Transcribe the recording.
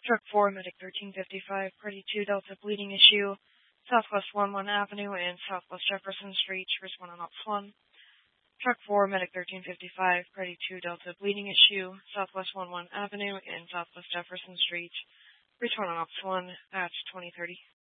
Truck 4, Medic 1355, Party 2 Delta bleeding issue, Southwest 11 Avenue and Southwest Jefferson Street, respond on Ops 1. Truck 4, Medic 1355, Party 2 Delta bleeding issue, Southwest 11 Avenue and Southwest Jefferson Street, return on Ops 1 at 2030.